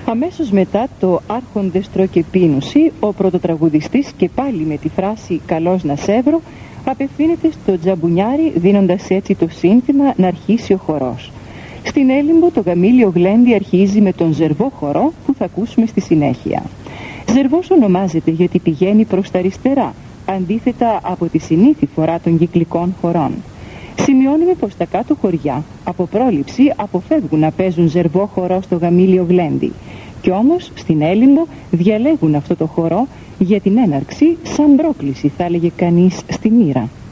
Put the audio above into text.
Αμέσως μετά το «Άρχοντες τροκεπίνουσι», ο πρωτοτραγουδιστής και πάλι με τη φράση «καλώς να σέβρω» απευθύνεται στο τζαμπουνιάρι, δίνοντας έτσι το σύνθημα να αρχίσει ο χορός. Στην Έλυμπο το γαμήλιο γλέντι αρχίζει με τον ζερβό χορό που θα ακούσουμε στη συνέχεια. Ζερβός ονομάζεται γιατί πηγαίνει προς τα αριστερά, αντίθετα από τη συνήθη φορά των κυκλικών χορών. Σημειώνουμε πως τα κάτω χωριά από πρόληψη αποφεύγουν να παίζουν ζερβό χορό στο γαμήλιο γλέντι, κι όμως στην Έλυμπο διαλέγουν αυτό το χορό για την έναρξη σαν πρόκληση, θα έλεγε κανείς, στη μοίρα.